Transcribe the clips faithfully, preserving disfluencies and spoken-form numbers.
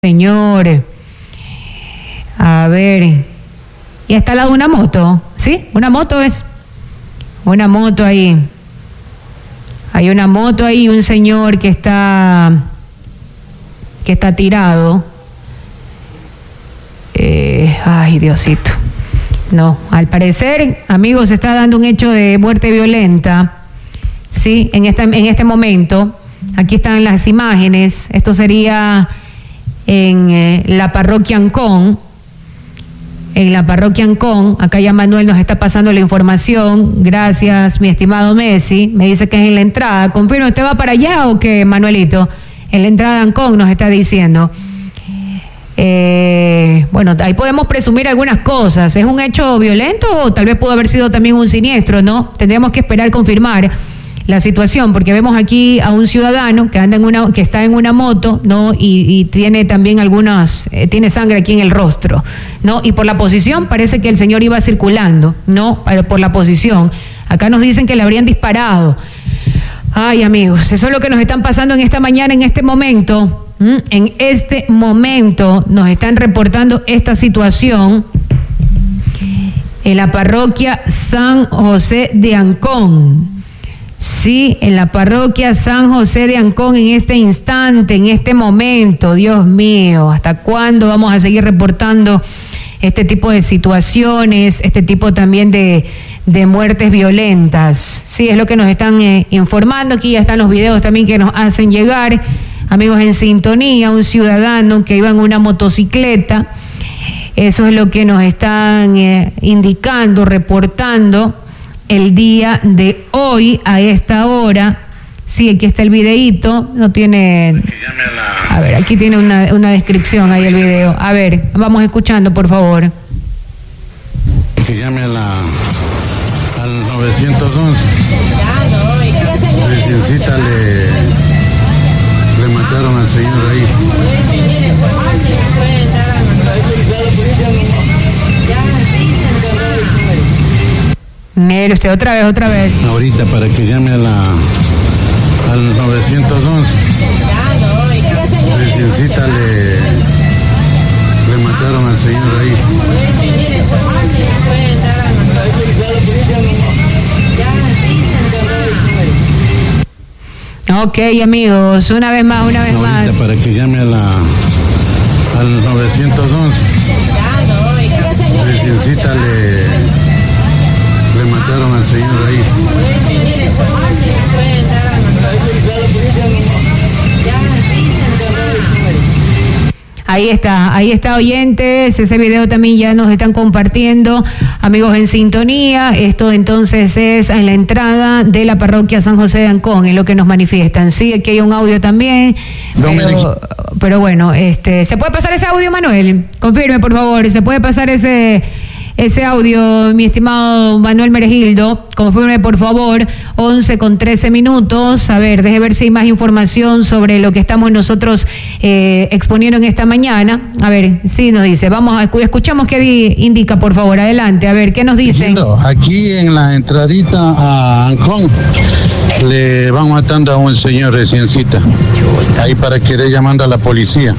Señor, a ver, y está al lado de una moto, ¿sí? Una moto es, una moto ahí, hay una moto ahí y un señor que está, que está tirado, eh, ay Diosito, no, al parecer, amigos, se está dando un hecho de muerte violenta, ¿sí? En este, en este momento, aquí están las imágenes, esto sería en eh, la parroquia Ancón, en la parroquia Ancón, acá ya Manuel nos está pasando la información, gracias mi estimado Messi, me dice que es en la entrada, confirmo, ¿usted va para allá o qué, Manuelito? En la entrada de Ancón nos está diciendo, eh, bueno, ahí podemos presumir algunas cosas, ¿es un hecho violento o tal vez pudo haber sido también un siniestro, no? Tendríamos que esperar confirmar la situación, porque vemos aquí a un ciudadano que anda en una, que está en una moto, ¿no? Y, y tiene también algunas, eh, tiene sangre aquí en el rostro, ¿no? Y por la posición parece que el señor iba circulando, ¿no? Por la posición. Acá nos dicen que le habrían disparado. Ay, amigos, eso es lo que nos están pasando en esta mañana, en este momento. ¿Mm? En este momento nos están reportando esta situación en la parroquia San José de Ancón. Sí, en la parroquia San José de Ancón en este instante, en este momento, Dios mío, ¿hasta cuándo vamos a seguir reportando este tipo de situaciones, este tipo también de, de muertes violentas? Sí, es lo que nos están eh, informando, aquí ya están los videos también que nos hacen llegar, amigos en sintonía, un ciudadano que iba en una motocicleta, eso es lo que nos están eh, indicando, reportando el día de hoy a esta hora. Sí, aquí está el videíto, no tiene, a ver, aquí tiene una, una descripción ahí el video, a ver, vamos escuchando por favor. Que llame a la, al nueve once, Virgencita le, le mataron al señor ahí. Mire usted, otra vez, otra vez. Ahorita para que llame a la, al nueve once. Virgencita le, le mataron al señor ahí. Ok, amigos, una vez más, una vez Ahorita más. para que llame a la, al nueve once. Virgencita le, le mataron al señor ahí. Ahí está, ahí está, oyentes, ese video también ya nos están compartiendo, amigos en sintonía, esto entonces es en la entrada de la parroquia San José de Ancón, es lo que nos manifiestan, sí, aquí hay un audio también, pero, pero bueno, este, ¿se puede pasar ese audio, Manuel? Confirme, por favor, ¿se puede pasar ese... Ese audio, mi estimado Manuel Meregildo, confirme por favor, once con trece minutos, a ver, deje ver si hay más información sobre lo que estamos nosotros eh, exponiendo en esta mañana, a ver, sí nos dice, vamos a escuchamos qué di, indica por favor, adelante, a ver, ¿qué nos dicen? Aquí en la entradita a Ancón le van matando a un señor reciencita, ahí para que dé llamando a la policía.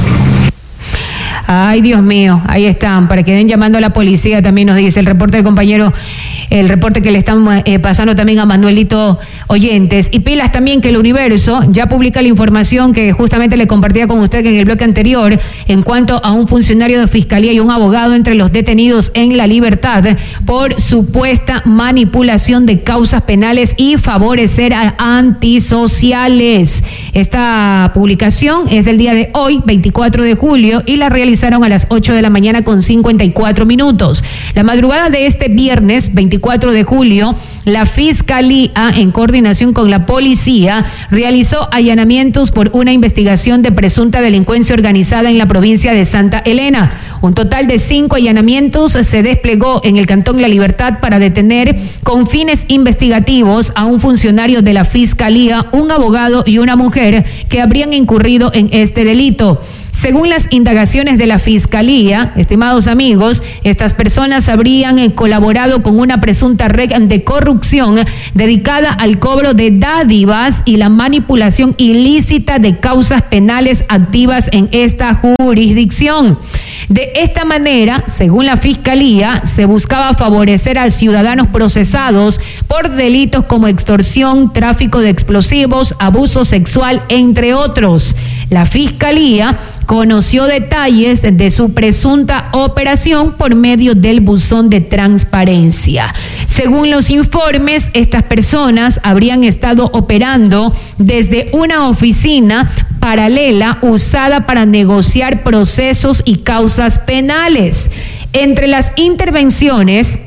Ay, Dios mío, ahí están, para que den llamando a la policía, también nos dice el reporte del compañero, el reporte que le están eh, pasando también a Manuelito, oyentes. Y pilas también que el Universo ya publica la información que justamente le compartía con usted en el bloque anterior en cuanto a un funcionario de fiscalía y un abogado entre los detenidos en La Libertad por supuesta manipulación de causas penales y favorecer a antisociales. Esta publicación es del día de hoy, veinticuatro de julio, y la realizaron a las ocho de la mañana con cincuenta y cuatro minutos. La madrugada de este viernes, veinticuatro de julio, la Fiscalía, en coordinación con la policía, realizó allanamientos por una investigación de presunta delincuencia organizada en la provincia de Santa Elena. Un total de cinco allanamientos se desplegó en el Cantón La Libertad para detener con fines investigativos a un funcionario de la Fiscalía, un abogado y una mujer que habrían incurrido en este delito. Según las indagaciones de la Fiscalía, estimados amigos, estas personas habrían eh, colaborado con una presunta red de corrupción dedicada al cobro de dádivas y la manipulación ilícita de causas penales activas en esta jurisdicción. De esta manera, según la Fiscalía, se buscaba favorecer a ciudadanos procesados por delitos como extorsión, tráfico de explosivos, abuso sexual, entre otros. La Fiscalía conoció detalles de su presunta operación por medio del buzón de transparencia. Según los informes, estas personas habrían estado operando desde una oficina paralela usada para negociar procesos y causas penales. Entre las intervenciones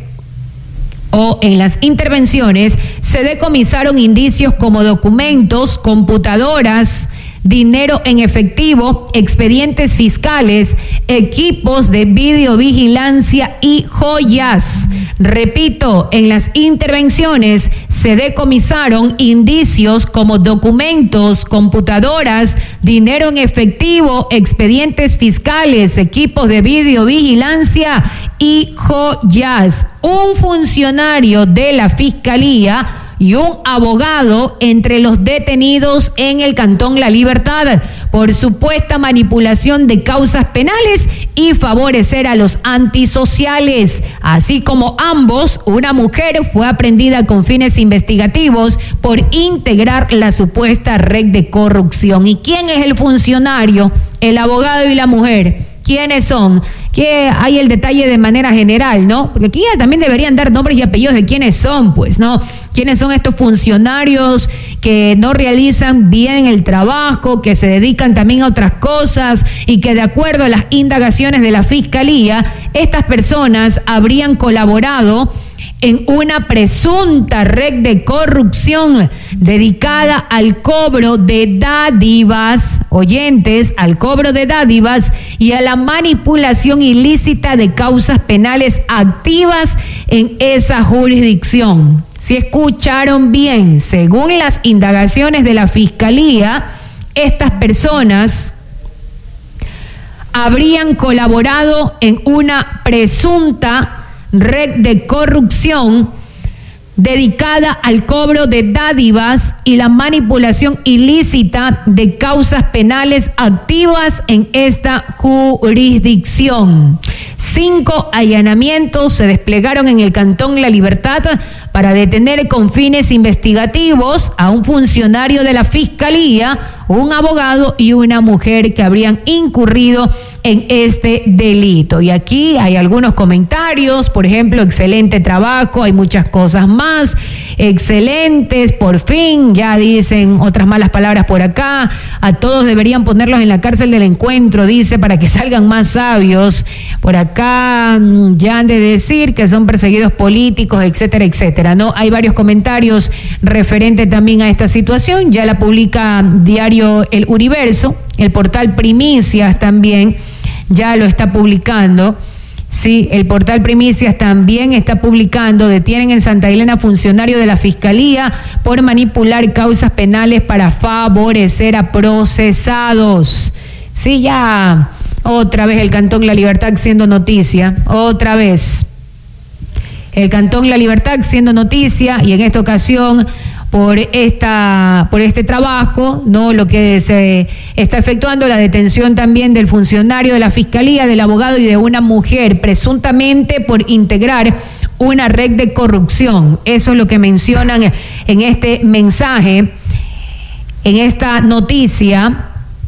o en las intervenciones se decomisaron indicios como documentos, computadoras, dinero en efectivo, expedientes fiscales, equipos de videovigilancia y joyas. Repito, en las intervenciones se decomisaron indicios como documentos, computadoras, dinero en efectivo, expedientes fiscales, equipos de videovigilancia y joyas. Un funcionario de la Fiscalía y un abogado entre los detenidos en el Cantón La Libertad por supuesta manipulación de causas penales y favorecer a los antisociales. Así como ambos, una mujer fue aprehendida con fines investigativos por integrar la supuesta red de corrupción. ¿Y quién es el funcionario? El abogado y la mujer. ¿Quiénes son? Que hay el detalle de manera general, ¿no? Porque aquí ya también deberían dar nombres y apellidos de quiénes son, pues, ¿no? ¿Quiénes son estos funcionarios que no realizan bien el trabajo, que se dedican también a otras cosas y que de acuerdo a las indagaciones de la Fiscalía, estas personas habrían colaborado en una presunta red de corrupción dedicada al cobro de dádivas, oyentes, al cobro de dádivas y a la manipulación ilícita de causas penales activas en esa jurisdicción? Si escucharon bien, según las indagaciones de la Fiscalía, estas personas habrían colaborado en una presunta red de corrupción dedicada al cobro de dádivas y la manipulación ilícita de causas penales activas en esta jurisdicción. Cinco allanamientos se desplegaron en el Cantón La Libertad para detener con fines investigativos a un funcionario de la Fiscalía, un abogado y una mujer que habrían incurrido en este delito. Y aquí hay algunos comentarios, por ejemplo, excelente trabajo, hay muchas cosas más, excelentes, por fin, ya dicen otras malas palabras por acá, a todos deberían ponerlos en la cárcel del encuentro, dice, para que salgan más sabios. Por acá ya han de decir que son perseguidos políticos, etcétera, etcétera, ¿no? Hay varios comentarios referentes también a esta situación, ya la publica Diario El Universo, el portal Primicias también ya lo está publicando. Sí, el portal Primicias también está publicando, detienen en Santa Elena funcionario de la Fiscalía por manipular causas penales para favorecer a procesados. Sí, ya otra vez el Cantón La Libertad siendo noticia, otra vez. El Cantón La Libertad siendo noticia y en esta ocasión por esta por este trabajo, no lo que se está efectuando la detención también del funcionario de la Fiscalía, del abogado y de una mujer, presuntamente por integrar una red de corrupción. Eso es lo que mencionan en este mensaje, en esta noticia,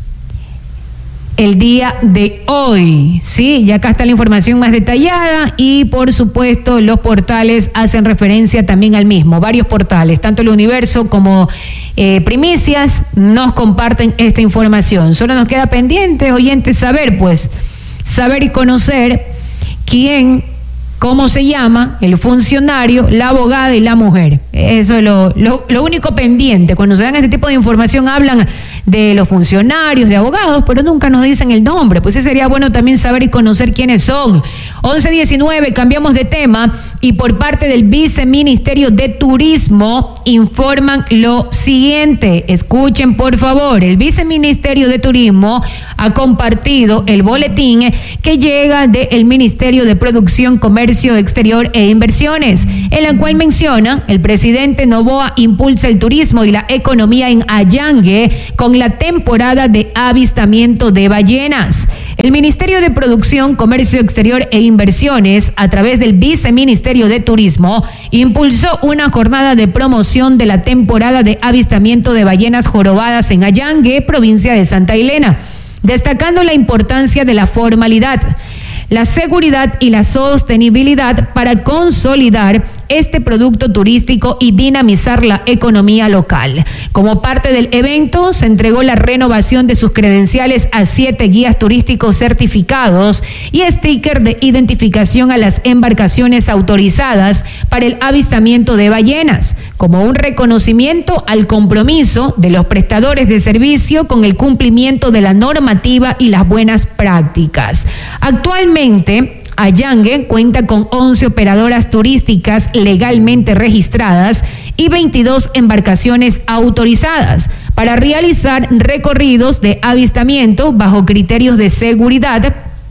el día de hoy, ¿sí? Ya acá está la información más detallada y por supuesto los portales hacen referencia también al mismo. Varios portales, tanto El Universo como eh, Primicias, nos comparten esta información. Solo nos queda pendiente, oyentes, saber pues, saber y conocer quién, cómo se llama el funcionario, la abogada y la mujer. Eso es lo, lo, lo único pendiente. Cuando se dan este tipo de información hablan de los funcionarios, de abogados, pero nunca nos dicen el nombre. Pues ese sería bueno también saber y conocer quiénes son. once diecinueve, cambiamos de tema y por parte del Viceministerio de Turismo informan lo siguiente. Escuchen por favor, el Viceministerio de Turismo ha compartido el boletín que llega del Ministerio de Producción, Comercio Exterior e Inversiones, en la cual menciona el presidente Noboa impulsa el turismo y la economía en Allangue con la temporada de avistamiento de ballenas. El Ministerio de Producción, Comercio Exterior e Inversiones, a través del Viceministerio de Turismo, impulsó una jornada de promoción de la temporada de avistamiento de ballenas jorobadas en Allangue, provincia de Santa Elena, destacando la importancia de la formalidad, la seguridad y la sostenibilidad para consolidar este producto turístico y dinamizar la economía local. Como parte del evento, se entregó la renovación de sus credenciales a siete guías turísticos certificados y sticker de identificación a las embarcaciones autorizadas para el avistamiento de ballenas, como un reconocimiento al compromiso de los prestadores de servicio con el cumplimiento de la normativa y las buenas prácticas. Actualmente, Allangue cuenta con once operadoras turísticas legalmente registradas y veintidós embarcaciones autorizadas para realizar recorridos de avistamiento bajo criterios de seguridad,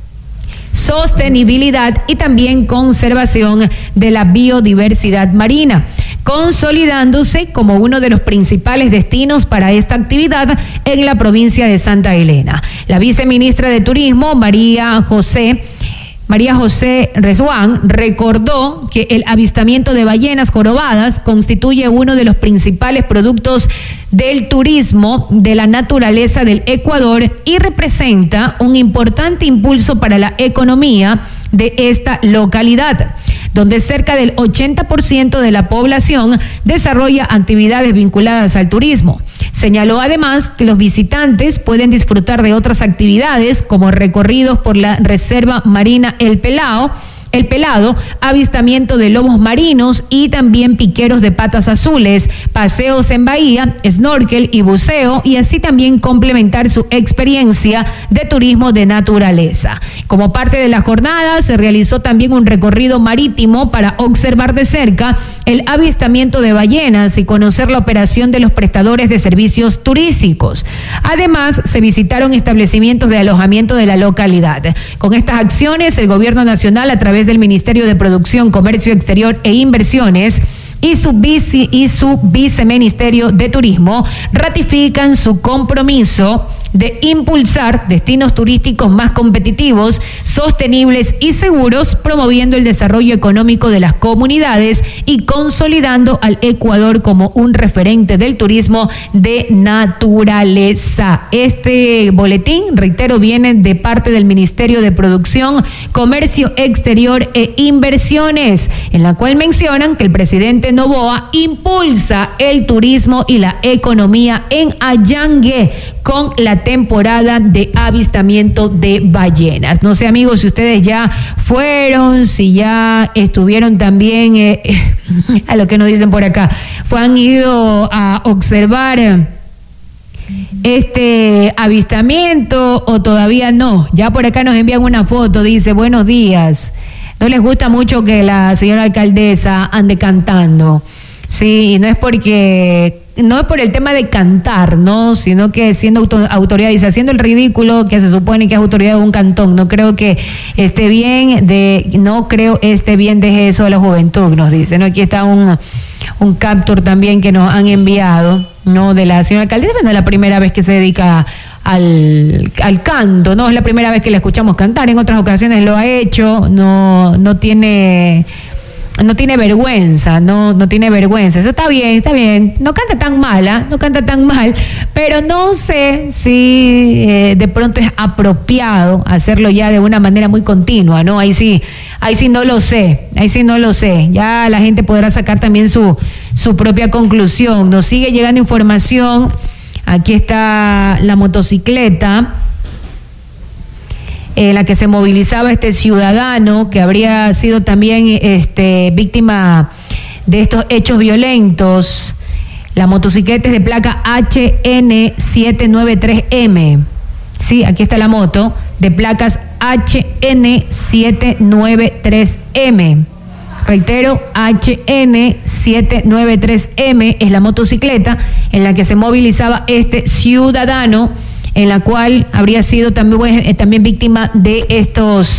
sostenibilidad y también conservación de la biodiversidad marina, consolidándose como uno de los principales destinos para esta actividad en la provincia de Santa Elena. La viceministra de Turismo, María José María José Rezuán, recordó que el avistamiento de ballenas jorobadas constituye uno de los principales productos del turismo de la naturaleza del Ecuador y representa un importante impulso para la economía de esta localidad, donde cerca del ochenta por ciento de la población desarrolla actividades vinculadas al turismo. Señaló además que los visitantes pueden disfrutar de otras actividades como recorridos por la Reserva Marina El Pelao, El Pelado, avistamiento de lobos marinos y también piqueros de patas azules, paseos en bahía, snorkel y buceo, y así también complementar su experiencia de turismo de naturaleza. Como parte de la jornada se realizó también un recorrido marítimo para observar de cerca el avistamiento de ballenas y conocer la operación de los prestadores de servicios turísticos. Además, se visitaron establecimientos de alojamiento de la localidad. Con estas acciones, el Gobierno Nacional, a través del Ministerio de Producción, Comercio Exterior e Inversiones y su vice y su Viceministerio de Turismo, ratifican su compromiso de impulsar destinos turísticos más competitivos, sostenibles y seguros, promoviendo el desarrollo económico de las comunidades y consolidando al Ecuador como un referente del turismo de naturaleza. Este boletín, reitero, viene de parte del Ministerio de Producción, Comercio Exterior e Inversiones, en la cual mencionan que el presidente Noboa impulsa el turismo y la economía en Allangue con la temporada de avistamiento de ballenas. No sé, amigos, si ustedes ya fueron, si ya estuvieron también, eh, a lo que nos dicen por acá, fue, han ido a observar este avistamiento o todavía no. Ya por acá nos envían una foto, dice, buenos días. No les gusta mucho que la señora alcaldesa ande cantando. Sí, no es porque, no es por el tema de cantar, ¿no? Sino que siendo auto, autoridad, dice, haciendo el ridículo que se supone que es autoridad de un cantón. No creo que esté bien, de, no creo esté bien, deje eso a la juventud, nos dice, ¿no? Aquí está un, un capture también que nos han enviado, ¿no? De la señora alcaldesa. No es la primera vez que se dedica al, al canto, ¿no? Es la primera vez que la escuchamos cantar, en otras ocasiones lo ha hecho, no, no tiene... No tiene vergüenza, no, no tiene vergüenza. Eso está bien, está bien. No canta tan mala, no canta tan mal, pero no sé si eh, de pronto es apropiado hacerlo ya de una manera muy continua, ¿no? Ahí sí, ahí sí no lo sé, ahí sí no lo sé. Ya la gente podrá sacar también su, su propia conclusión. Nos sigue llegando información. Aquí está la motocicleta en la que se movilizaba este ciudadano que habría sido también este, víctima de estos hechos violentos. La motocicleta es de placa H N siete nueve tres M. Sí, aquí está la moto, de placas H N siete nueve tres M. Reitero, H N siete nueve tres M es la motocicleta en la que se movilizaba este ciudadano, en la cual habría sido también, también víctima de estos